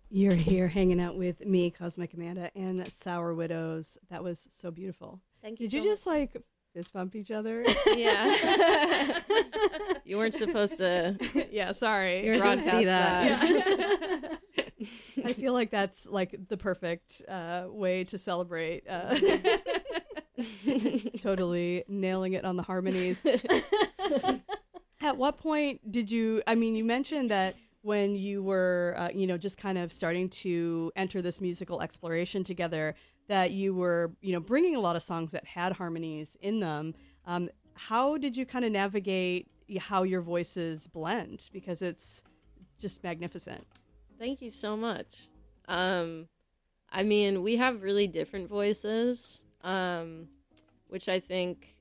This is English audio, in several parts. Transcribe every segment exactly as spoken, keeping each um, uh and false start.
You're here hanging out with me, Cosmic Amanda, and Sour Widows. That was so beautiful. Thank you. Did so you just like fist bump each other? Yeah. You weren't supposed to. Yeah, sorry. You were supposed to see that. Yeah. I feel like that's like the perfect uh, way to celebrate. Uh, totally nailing it on the harmonies. At what point did you, I mean, you mentioned that when you were, uh, you know, just kind of starting to enter this musical exploration together, that you were, you know, bringing a lot of songs that had harmonies in them. Um, how did you kind of navigate how your voices blend? Because it's just magnificent. Thank you so much. Um, I mean, we have really different voices, um, which I think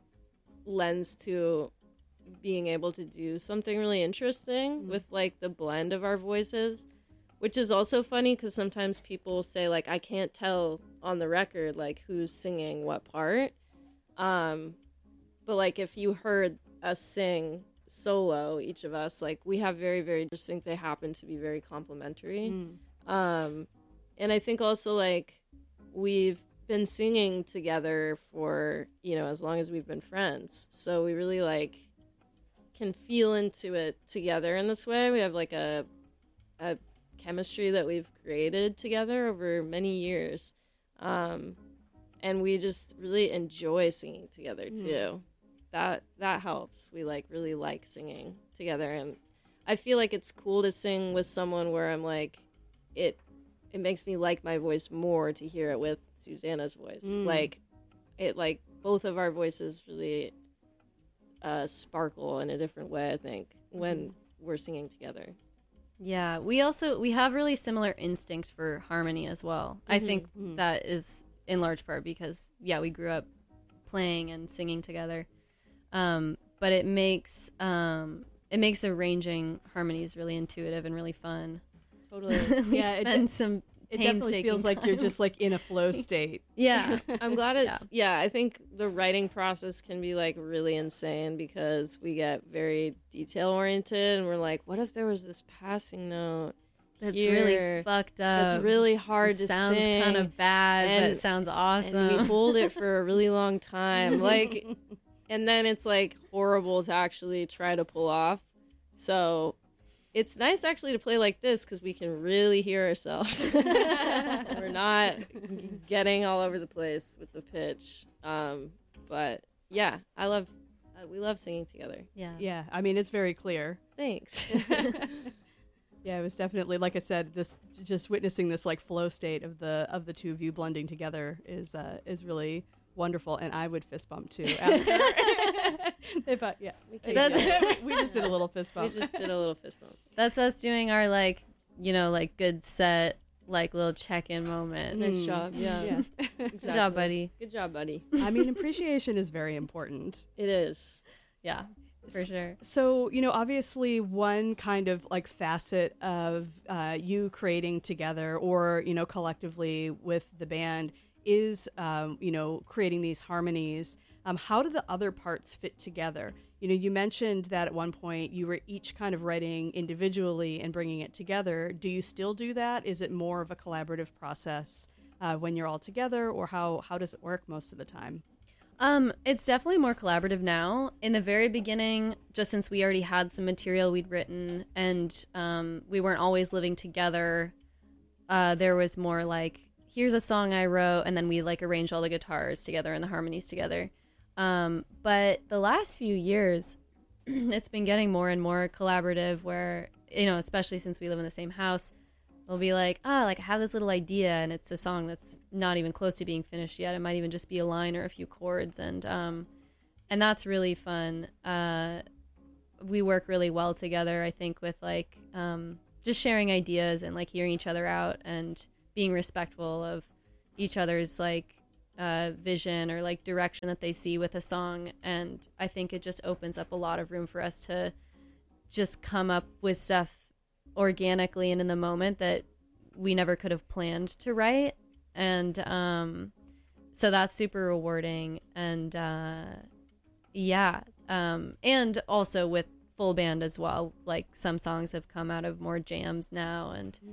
lends to being able to do something really interesting mm-hmm. with like the blend of our voices, which is also funny because sometimes people say like I can't tell on the record like who's singing what part, um but like if you heard us sing solo, each of us, like we have very very distinct, they happen to be very complementary. mm. Um and I think also like we've been singing together for, you know, as long as we've been friends, so we really like can feel into it together in this way. We have like a a chemistry that we've created together over many years, um, and we just really enjoy singing together too. Mm. That that helps. We like really like singing together, and I feel like it's cool to sing with someone where I'm like, it it makes me like my voice more to hear it with Susanna's voice. Mm. Like it like both of our voices really Uh, sparkle in a different way, I think, when mm-hmm. we're singing together. Yeah, we also we have really similar instinct for harmony as well. Mm-hmm. I think mm-hmm. that is in large part because yeah, we grew up playing and singing together. Um, but it makes um, it makes arranging harmonies really intuitive and really fun. Totally. we yeah, spend it, some It definitely feels time. like you're just like in a flow state. Yeah, I'm glad it's, yeah. yeah, I think the writing process can be like really insane because we get very detail oriented and we're like, what if there was this passing note that's here really fucked up? It's really hard it to sounds sing. Sounds kind of bad, and, but it sounds awesome. And we hold it for a really long time. Like, and then it's like horrible to actually try to pull off. So it's nice actually to play like this because we can really hear ourselves. We're not getting all over the place with the pitch. Um, but yeah, I love, uh, we love singing together. Yeah. Yeah. I mean, it's very clear. Thanks. Yeah, it was definitely, like I said, this just witnessing this like flow state of the of the two of you blending together is uh, is really wonderful, and I would fist bump too. After. if I, yeah, we, we just did a little fist bump. We just did a little fist bump. That's us doing our like, you know, like good set, like little check-in moment. Nice mm. job. Yeah. yeah. Exactly. Good job, buddy. Good job, buddy. I mean, appreciation is very important. It is. Yeah. For sure. So, you know, obviously one kind of like facet of uh, you creating together or, you know, collectively with the band is, um, you know, creating these harmonies. Um, how do the other parts fit together? You know, you mentioned that at one point you were each kind of writing individually and bringing it together. Do you still do that? Is it more of a collaborative process uh, when you're all together, or how, how does it work most of the time? Um, it's definitely more collaborative now. In the very beginning, just since we already had some material we'd written and um, we weren't always living together, uh, there was more like, here's a song I wrote, and then we like arranged all the guitars together and the harmonies together. Um, but the last few years, it's been getting more and more collaborative where, you know, especially since we live in the same house, we'll be like, ah, oh, like I have this little idea and it's a song that's not even close to being finished yet. It might even just be a line or a few chords. And, um, and that's really fun. Uh, we work really well together, I think, with like, um, just sharing ideas and like hearing each other out and being respectful of each other's like, uh, vision or like direction that they see with a song. And I think it just opens up a lot of room for us to just come up with stuff organically and in the moment that we never could have planned to write. And um so that's super rewarding. And uh yeah um and also with full band as well, like some songs have come out of more jams now, and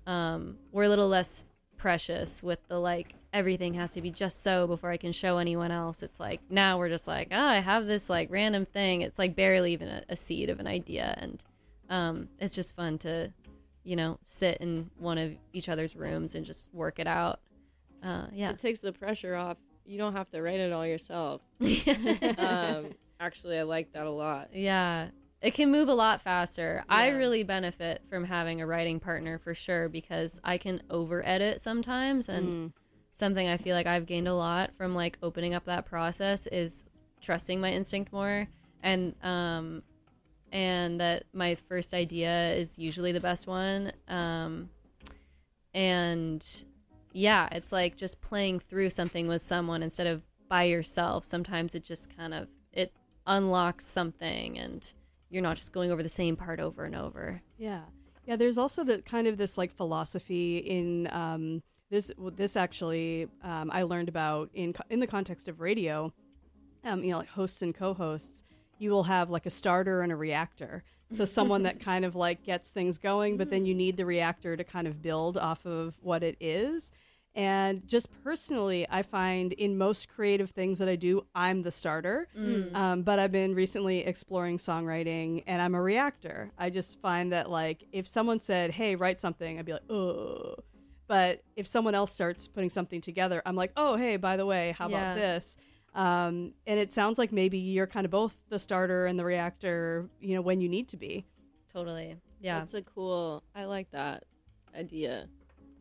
um, we're a little less precious with the like everything has to be just so before I can show anyone else. It's like now we're just like, oh, I have this like random thing. It's like barely even a, a seed of an idea, and um, it's just fun to, you know, sit in one of each other's rooms and just work it out. Uh, yeah, It takes the pressure off. You don't have to write it all yourself. um, actually, I like that a lot. yeah. It can move a lot faster. Yeah. I really benefit from having a writing partner for sure because I can over edit sometimes, and Mm. something I feel like I've gained a lot from like opening up that process is trusting my instinct more, and um and that my first idea is usually the best one. Um and yeah, it's like just playing through something with someone instead of by yourself. Sometimes it just kind of it unlocks something, and you're not just going over the same part over and over. Yeah. Yeah, there's also the kind of this like philosophy in um, this this actually um, I learned about in co- in the context of radio. Um, you know, like hosts and co-hosts, you will have like a starter and a reactor. So someone that kind of like gets things going, but then you need the reactor to kind of build off of what it is. And just personally, I find in most creative things that I do, I'm the starter. Mm. Um, but I've been recently exploring songwriting, and I'm a reactor. I just find that, like, if someone said, hey, write something, I'd be like, oh. But if someone else starts putting something together, I'm like, oh, hey, by the way, how Yeah. about this? Um, and it sounds like maybe you're kind of both the starter and the reactor, you know, when you need to be. Totally. Yeah. That's a cool, I like that idea.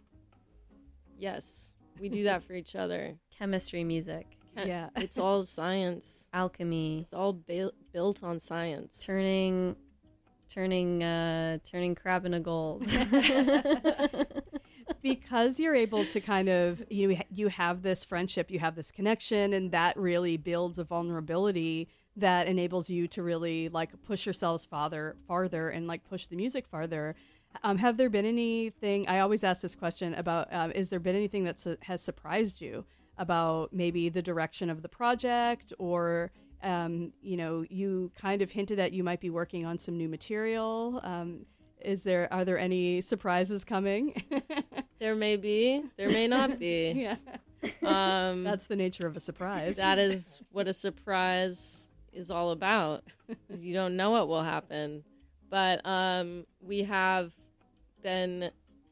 Yes, we do that for each other. Chemistry, music, Can't- Yeah. It's all science. alchemy, It's all bu- built on science. turning turning uh turning crap into gold. Because you're able to kind of you know, you have this friendship, you have this connection, and that really builds a vulnerability that enables you to really like push yourselves farther farther and like push the music farther. Um, have there been anything? I always ask this question about: um, is there been anything that su- has surprised you about maybe the direction of the project, or um, you know, you kind of hinted at you might be working on some new material. Um, is there are there any surprises coming? There may be, there may not be. Yeah, Um, that's the nature of a surprise. that is what a surprise is all about, because you don't know what will happen. But um, we have been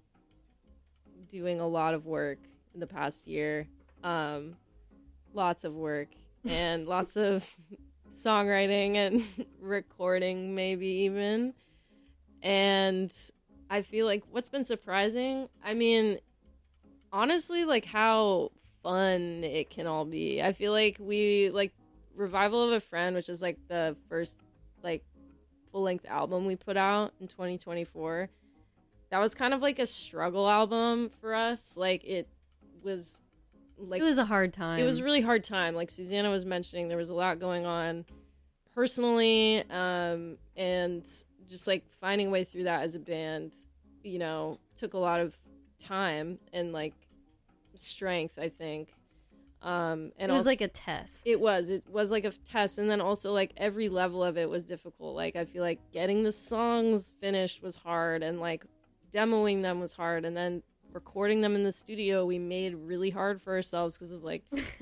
doing a lot of work in the past year, um, lots of work and lots of songwriting and recording, maybe even. And I feel like what's been surprising, I mean, honestly, like how fun it can all be. I feel like we, like, Revival of a Friend, which is like the first, like, full-length album we put out in twenty twenty-four, that was kind of like a struggle album for us. Like, it was like It was a hard time. it was a really hard time. Like Susanna was mentioning, there was a lot going on personally, um and just like finding a way through that as a band, you know, took a lot of time and like strength, I think. Um, and it was also, like a test. it was, it was like a test. And then also like every level of it was difficult. Like I feel like getting the songs finished was hard, and like demoing them was hard. And then recording them in the studio, we made really hard for ourselves because of like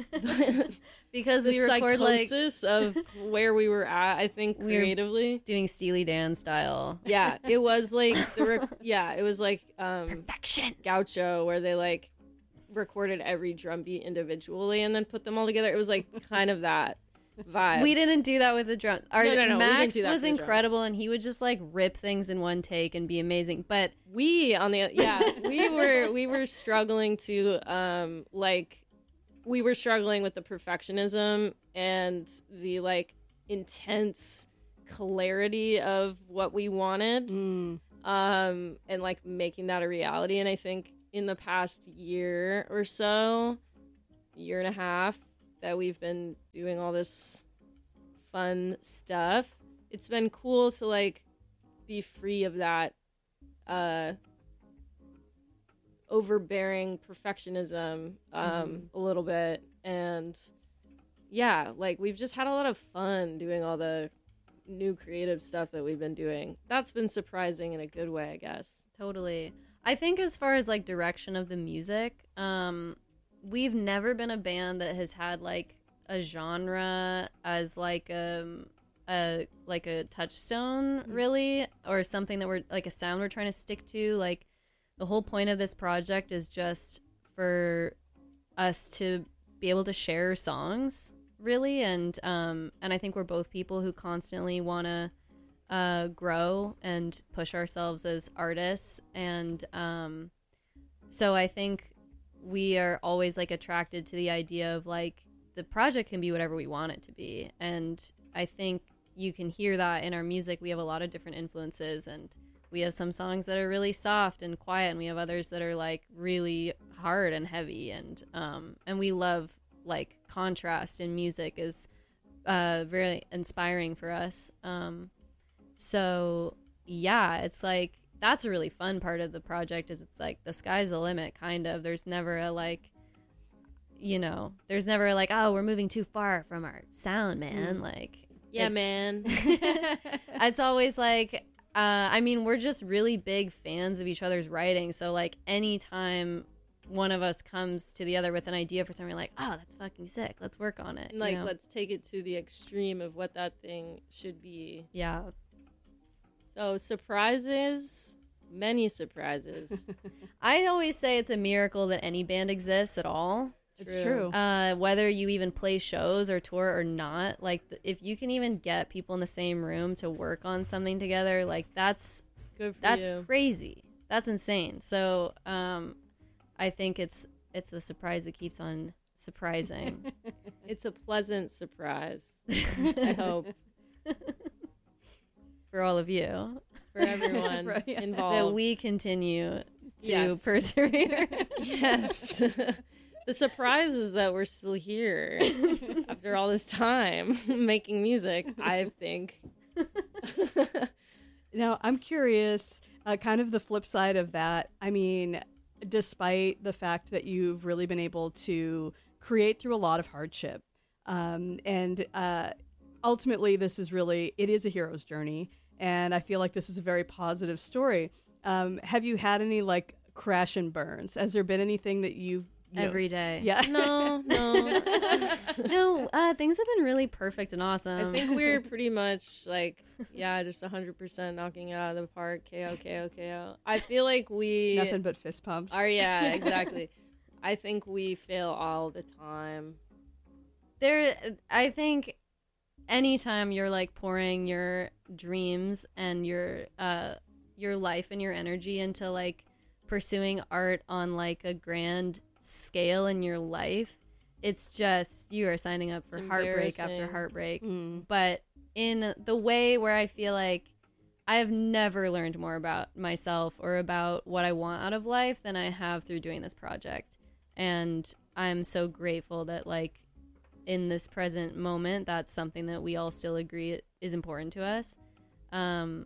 because the we record like psychosis of where we were at, I think, We were- creatively. doing Steely Dan style. Yeah, it was like the rec- yeah, it was like um Perfection. Gaucho, where they like recorded every drum beat individually and then put them all together. It was like kind of that vibe. We didn't do that with the drum. Our No, no, no, we didn't Max do that was for the drums. incredible, and he would just like rip things in one take and be amazing. But we on the yeah, we were we were struggling to um like we were struggling with the perfectionism and the like intense clarity of what we wanted. Mm. um and like making that a reality. And I think in the past year or so, year and a half, that we've been doing all this fun stuff, it's been cool to like be free of that uh overbearing perfectionism um Mhm. a little bit. And yeah, like we've just had a lot of fun doing all the new creative stuff that we've been doing. That's been surprising in a good way, I guess. Totally. I think as far as like direction of the music, um, we've never been a band that has had like a genre as like um a like a touchstone really, or something that we're like a sound we're trying to stick to. Like the whole point of this project is just for us to be able to share songs really, and um and I think we're both people who constantly want to uh grow and push ourselves as artists, and um so I think we are always like attracted to the idea of like the project can be whatever we want it to be, and I think you can hear that in our music. We have a lot of different influences, and we have some songs that are really soft and quiet, and we have others that are like really hard and heavy, and um and we love like contrast in music is uh very inspiring for us. Um so yeah, it's like that's a really fun part of the project, is it's like the sky's the limit kind of. There's never a like, you know, there's never like, oh, we're moving too far from our sound, man. Mm. Like, yeah, man. It's always like, uh, I mean, we're just really big fans of each other's writing. So like anytime one of us comes to the other with an idea for something, like, oh, that's fucking sick, let's work on it. Like, you know? Let's take it to the extreme of what that thing should be. Yeah. So surprises, many surprises. I always say it's a miracle that any band exists at all. It's true. Uh, whether you even play shows or tour or not, like th- if you can even get people in the same room to work on something together, like that's good for that's you. crazy. That's insane. So um, I think it's it's the surprise that keeps on surprising. It's a pleasant surprise. I hope. For all of you. For everyone Right, yeah. involved. That we continue to Yes. persevere. Yes. The surprise is that we're still here after all this time making music, I think. Now, I'm curious, uh, kind of the flip side of that. I mean, despite the fact that you've really been able to create through a lot of hardship, um, and uh, ultimately this is really, it is a hero's journey. And I feel like this is a very positive story. Um, have you had any like crash and burns? Has there been anything that you've you know, Every day. Yeah. No, no. No, uh, things have been really perfect and awesome. I think we're pretty much like, yeah, just one hundred percent knocking it out of the park. K O, K O, K O. I feel like we Nothing but fist pumps. are, yeah, exactly. I think we fail all the time. There, I think anytime you're like pouring your dreams and your uh your life and your energy into like pursuing art on like a grand scale in your life, it's just you are signing up for It's heartbreak after embarrassing. heartbreak. Mm. But in the way where I feel like I have never learned more about myself or about what I want out of life than I have through doing this project. And I'm so grateful that like in this present moment, that's something that we all still agree is important to us. Um,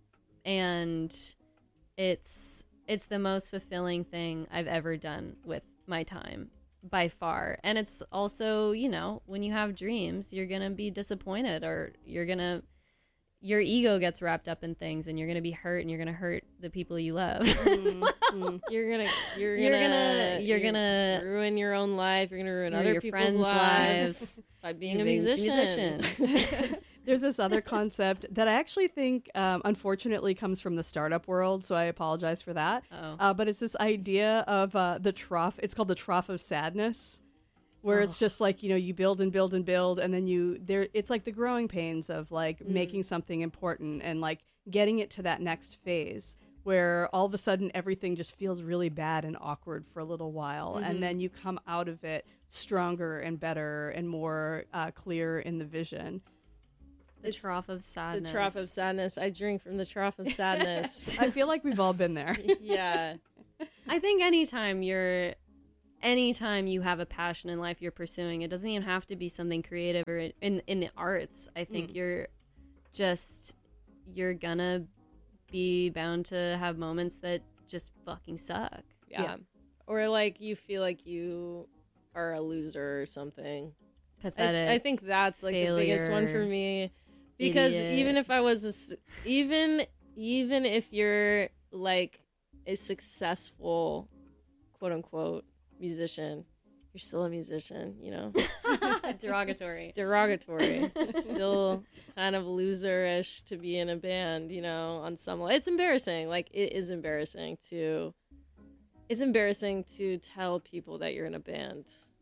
and it's it's the most fulfilling thing I've ever done with my time by far. And it's also, you know, when you have dreams, you're going to be disappointed, or you're going to, your ego gets wrapped up in things, and you're going to be hurt, and you're going to hurt the people you love. Mm, mm. You're gonna, you're gonna, You're gonna- you're gonna ruin your own life. You're gonna ruin ruin other your people's friends' lives lives by being a being a musician. musician. There's this other concept that I actually think, um, unfortunately, comes from the startup world, so I apologize for that. Oh. Uh, but it's this idea of uh, the trough. It's called the trough of sadness, where it's just like, you know, you build and build and build, and then you there. It's like the growing pains of like Mm. making something important and like getting it to that next phase, where all of a sudden everything just feels really bad and awkward for a little while, Mm-hmm. and then you come out of it stronger and better and more uh, clear in the vision. The It's trough of The sadness. trough of sadness. I drink from the trough of sadness. I feel like we've all been there. Yeah. I think anytime you're, anytime you have a passion in life you're pursuing, it doesn't even have to be something creative or in in the arts. I think Mm. you're just, you're gonna be bound to have moments that just fucking suck. Yeah. Yeah. Or like you feel like you are a loser or something. Pathetic. I, I think that's like the biggest one for failure. me. Because Idiot. even if I was a s even even if you're like a successful quote unquote musician, you're still a musician, you know. Derogatory. It's derogatory. Still kind of loserish to be in a band, you know, on some level. It's embarrassing. Like it is embarrassing to it's embarrassing to tell people that you're in a band.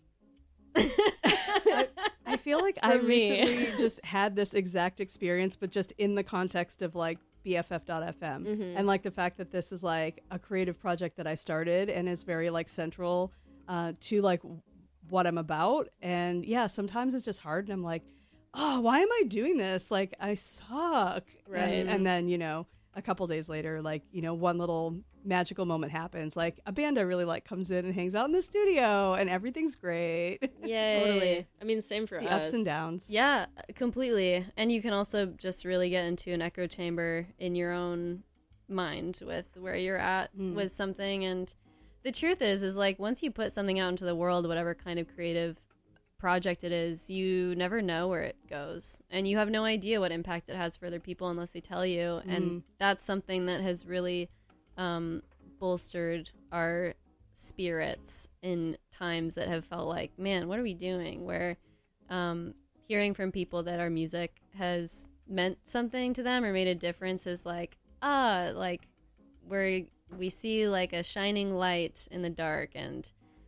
I feel like I For me. recently just had this exact experience, but just in the context of like B F F dot F M Mhm. and like the fact that this is like a creative project that I started and is very like central uh, to like what I'm about. And yeah, sometimes it's just hard, and I'm like, oh, why am I doing this? Like I suck. Right. And, and then you know, a couple days later, like you know, one little magical moment happens. Like a band I really like comes in and hangs out in the studio, and everything's great. Yay. Totally. I mean, same for The us. ups and downs. Yeah, completely. And you can also just really get into an echo chamber in your own mind with where you're at Mm. with something. And the truth is, is like once you put something out into the world, whatever kind of creative project it is, you never know where it goes. And you have no idea what impact it has for other people unless they tell you. And that's something that has really um, bolstered our spirits in times that have felt like, man, what are we doing? Where um, hearing from people that our music has meant something to them or made a difference is like, ah, like where we see like a shining light in the dark. And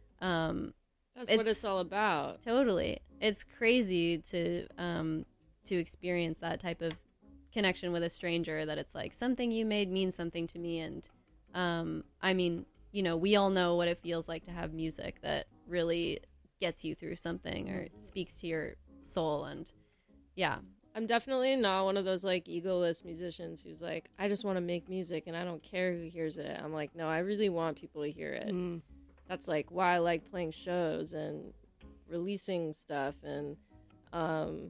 um, That's what It's- it's all about. totally, it's crazy to um, to experience that type of connection with a stranger, that it's like something you made means something to me. And um, I mean, you know, we all know what it feels like to have music that really gets you through something or speaks to your soul. And yeah, I'm definitely not one of those like egoless musicians who's like, I just want to make music and I don't care who hears it. I'm like, no, I really want people to hear it. Mm. That's like why I like playing shows and releasing stuff. And um,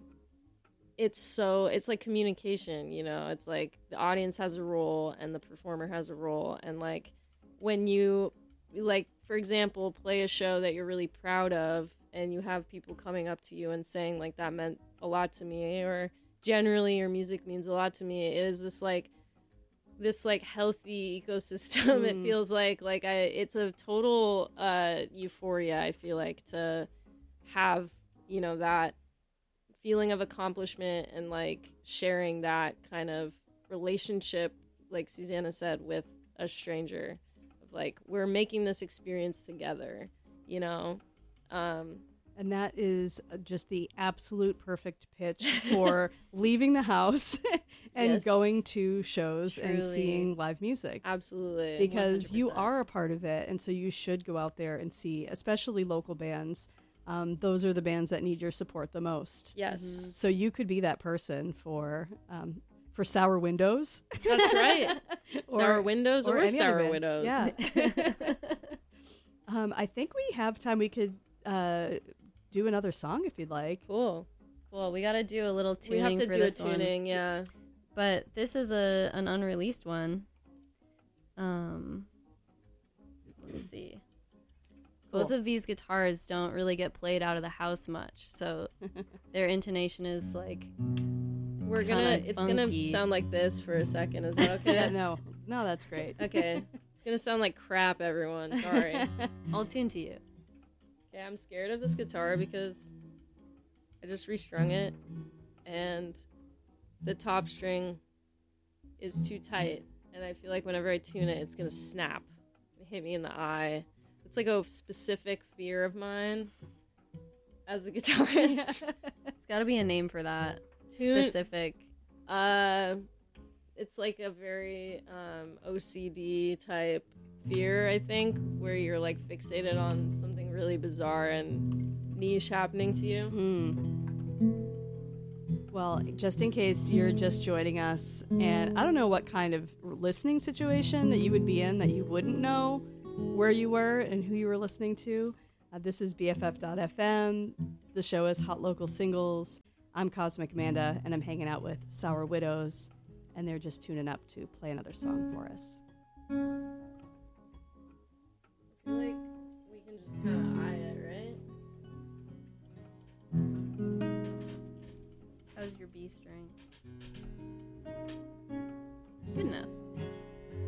it's so, it's like communication, you know, it's like the audience has a role and the performer has a role. And like when you, like, for example, play a show that you're really proud of and you have people coming up to you and saying like that meant a lot to me, or generally your music means a lot to me, it is this like this like healthy ecosystem. Mm. It feels like like I it's a total uh euphoria, I feel like, to have, you know, that feeling of accomplishment and like sharing that kind of relationship, like Susanna said, with a stranger, of like we're making this experience together, you know. um And that is uh, just the absolute perfect pitch for leaving the house and Yes. going to shows and Truly. seeing live music. absolutely, Because you one hundred percent. are a part of it, and so you should go out there and see, especially local bands. Um, those are the bands that need your support the most. yes. So you could be that person for um, for Sour Windows. That's right. Or- Sour Windows or, any other Sour band. Widows. Yeah. um, I think we have time. We could uh, do another song if you'd like. Cool. cool. We got to do a little We have tuning to for do a this one. tuning, yeah. But this is a an unreleased one. Um, let's see. Both Cool. of these guitars don't really get played out of the house much, so their intonation is like We're gonna Kinda it's gonna funky. sound like this for a second. Is that okay? Yeah, no, no, that's great. Okay. It's gonna sound like crap, everyone. Sorry. I'll tune to you. Okay, I'm scared of this guitar because I just restrung it and the top string is too tight, and I feel like whenever I tune it, it's gonna snap and hit me in the eye. It's like a specific fear of mine as a guitarist. It's got to be a name for that Tune- specific. Uh, it's like a very um, O C D type fear, I think, where you're like fixated on something really bizarre and niche happening to you. Hmm. Well, just in case you're just joining us, and I don't know what kind of listening situation that you would be in that you wouldn't know where you were and who you were listening to. Uh, this is B F F dot F M. The show is Hot Local Singles. I'm Cosmic Amanda, and I'm hanging out with Sour Widows, and they're just tuning up to play another song for us. I feel like we can just kind of eye it, right? How's your B string? Good enough.